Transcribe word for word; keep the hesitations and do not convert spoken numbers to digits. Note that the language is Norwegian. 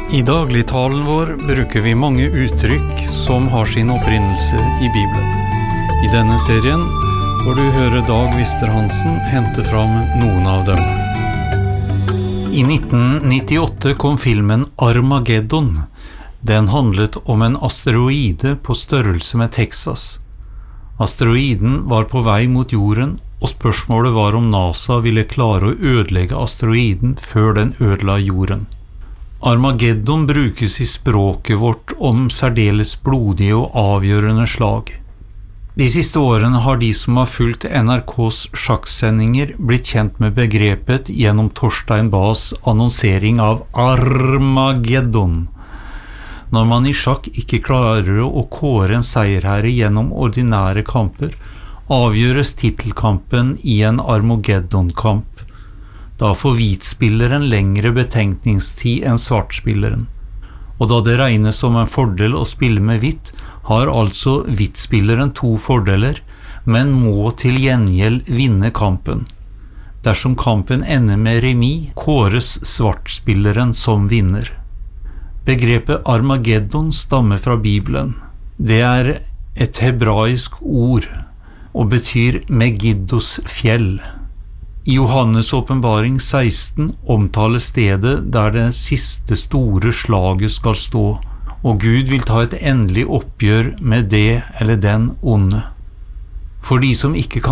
I dagligtalen vår bruker vi mange uttrykk som har sin opprinnelse i Bibelen. I denne serien får du høre Dag Wister Hansen hente fram noen av dem. I nitten nittiåtte kom filmen Armageddon. Den handlet om en asteroide på størrelse med Texas. Asteroiden var på vei mot jorden, og spørsmålet var om NASA ville klare å ødelegge asteroiden før den ødela jorden. Armageddon brukes i språket vårt om særdeles blodige og avgjørende slag. De siste årene har de som har fulgt N R K's sjakksendinger blitt kjent med begrepet gjennom Torstein Bahs annonsering av Armageddon. Når man i sjakk ikke klarer å kåre en seierherre gjennom ordinære kamper, avgjøres titelkampen i en Armageddon-kamp. Da får hvitspilleren lengre betenkningstid enn svartspilleren. Og da det regnes som en fordel å spille med hvitt, har altså hvitspilleren to fordeler, men må til gjengjeld vinne kampen. Dersom kampen ender med remis, kåres svartspilleren som vinner. Begrepet Armageddon stammer fra Bibelen. Det er et hebraisk ord, og betyr Megiddos fjell. I Johannes åpenbaring seksten omtales stedet der det siste store slaget skal stå, og Gud vil ta et endelig oppgjør med det eller den onde. For de som ikke kan